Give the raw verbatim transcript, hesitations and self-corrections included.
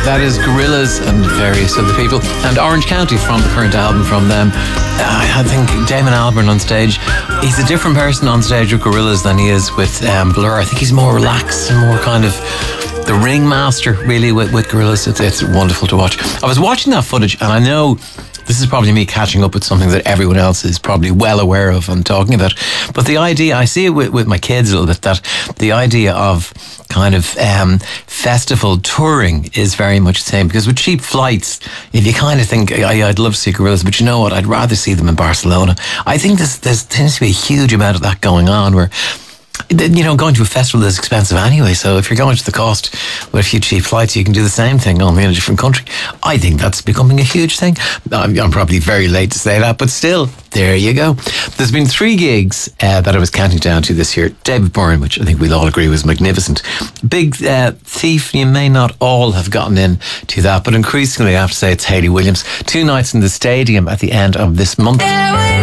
That is Gorillaz and various other people. And Orange County from the current album from them. I think Damon Albarn on stage, he's a different person on stage with Gorillaz than he is with um, Blur. I think he's more relaxed and more kind of the ringmaster, really, with, with Gorillaz. It's, it's wonderful to watch. I was watching that footage, and I know this is probably me catching up with something that everyone else is probably well aware of and talking about. But the idea, I see it with, with my kids a little bit, that the idea of kind of um, festival touring is very much the same. Because with cheap flights, if you kind of think, I, I'd love to see Gorillaz, but you know what, I'd rather see them in Barcelona. I think there's, there's tends to be a huge amount of that going on, where, you know, going to a festival is expensive anyway, so if you're going to the cost with a few cheap flights, you can do the same thing only in a different country. I think that's becoming a huge thing. I'm, I'm probably very late to say that, but still, there you go. There's been three gigs uh, that I was counting down to this year. David Byrne, which I think we'll all agree was magnificent. Big uh, Thief, you may not all have gotten in to that, but increasingly I have to say it's Hayley Williams. Two nights in the Stadium at the end of this month.